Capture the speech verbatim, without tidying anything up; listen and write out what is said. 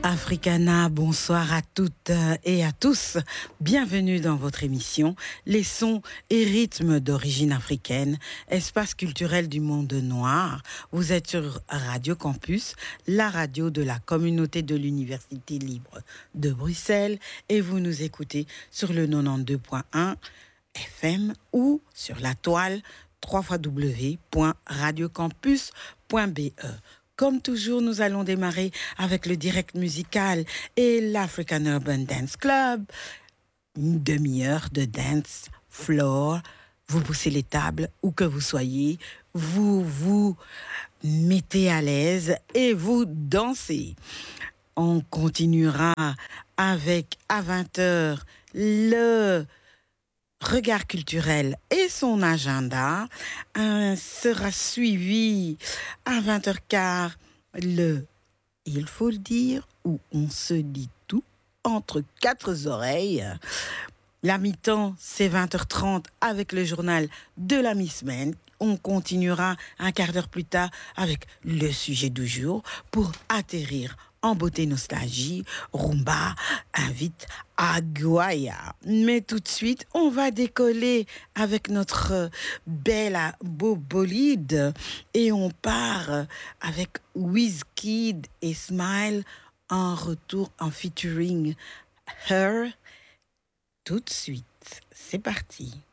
Africana, bonsoir à toutes et à tous. Bienvenue dans votre émission Les sons et rythmes d'origine africaine, espace culturel du monde noir. Vous êtes sur Radio Campus, la radio de la communauté de l'Université libre de Bruxelles, et vous nous écoutez sur le quatre-vingt-douze point un F M ou sur la toile w w w point radiocampus point b e. Comme toujours, nous allons démarrer avec le direct musical et l'African Urban Dance Club. Une demi-heure de dance floor. Vous poussez les tables, où que vous soyez. Vous vous mettez à l'aise et vous dansez. On continuera avec, à vingt heures, le regard culturel et son agenda. Euh, sera suivi à vingt heures quinze le Il faut le dire, où on se dit tout entre quatre oreilles. La mi-temps, c'est vingt heures trente avec le journal de la Miss Men. On continuera un quart d'heure plus tard avec le sujet du jour pour atterrir en beauté nostalgie. Rumba invite à Guaya. Mais tout de suite, on va décoller avec notre belle beau bolide et on part avec Wizkid et Smile en retour en featuring Her. Tout de suite, c'est parti.